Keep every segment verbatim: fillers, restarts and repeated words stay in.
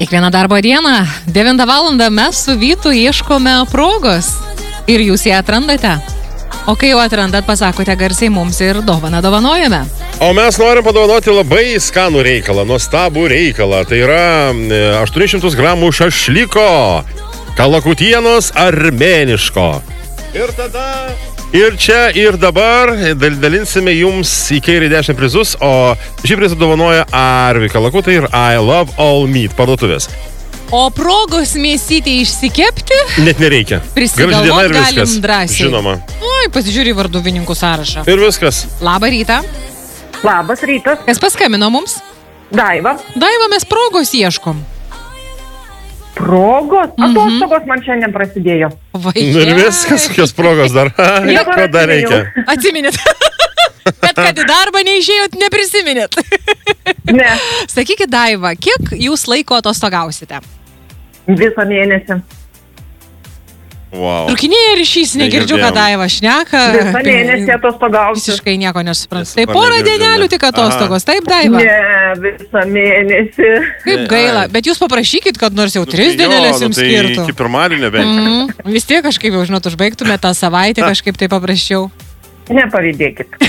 Kiekvieną darbo dieną, devintą valandą mes su Vytu ieškome progos. Ir jūs ją atrandate. O kai jau atrandat, pasakote garsiai mums ir dovaną dovanojame. O mes norim padovanoti labai skanų reikalą, nuostabų reikalą. Tai yra aštuonis šimtus gramų šašlyko, kalakutienos armėniško. Ir tada... Ir čia, ir dabar dalinsime jums į kairį dešimt prizus, o šį prizą dovanoja Arvi Kalakutai ir I Love All Meat parduotuvės. O progos mėsytį išsikepti? Net nereikia. Prisigalvot galim drąsiai. Žinoma. Oi, pasižiūrį varduvininkų sąrašą. Ir viskas. Labą rytą. Labas rytas. Kas paskambino mums? Daiva. Daiva, mes progos ieškom. Progos? Atostogos man šiandien prasidėjo. Vaikai. Ir viskas, kokios progos dar. Ko dar reikia? Atsiminėt. Bet kad į darbą neišėjot, neprisiminėt. Ne. Sakykit, Daiva, kiek jūs laiko atostogausite? Visą mėnesį. Wow. Trukinėja ryšys, negirdžiu, kad Daiva šneka. Visą mėnesį atostogausiu. Visiškai nieko nesuprantu. Tai porą dienelių tik atostogos, taip, Daiva? Ne, visą mėnesį. Kaip gaila, bet jūs paprašykit, kad nors jau tris dienelės jums skirtų. Tai iki pirmadienio bent. Mm, vis tiek kažkaip jau, žinot, užbaigtume tą savaitę, kažkaip tai paprašiau. Nepavydėkit.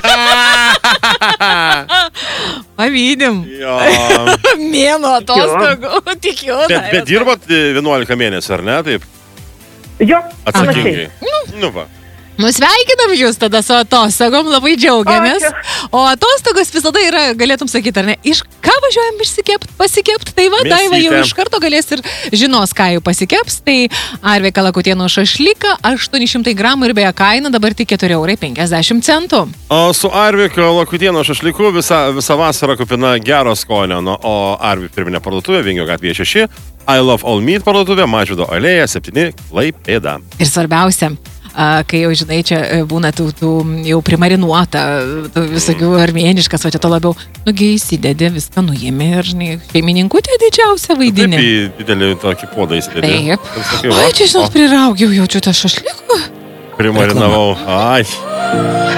Pavydim. Jo. Mėno atostogų, tikiu. Bet, bet dirbat vienuolika mėnesių, ar ne? Taip. Jo, atsakingai. Nu va. Nusveikinam jūs tada su atostogom, labai džiaugiamės. O atostogos visada yra, galėtum sakyti, ar ne, iš ką važiuojam išsikept, pasikept, tai va, Mėsytė. Daiva jau iš karto galės ir žinos, ką jau pasikeps. Tai Arvi Kalakutieno šašlyką, aštuoni šimtai gramų ir beje kaina dabar tik keturi eurai penkiasdešimt centų. O su Arvi Kalakutieno šašlyku visa, visa vasara kupina gero skonio, nu, o Arvi pirminė parduotuvė, Vingio gatvėje šeši, I Love All Meat parduotuvė, Mažvydo alėja septyni, Klaipėda. Ir svarbiausia, kai jau, žinai, čia būna tų, tų jau primarinuota, tų visokių armėniškas, o čia to labiau, nugi įsidedi, viską nuėmė ir, žinai, šeimininkutė didžiausia vaidinė. Taip, į didelį tokį puodą įsidedi. Taip. Ai, čia, žinot, priraugiau, jaučiu tą šašliką. Primarinavau. Ai.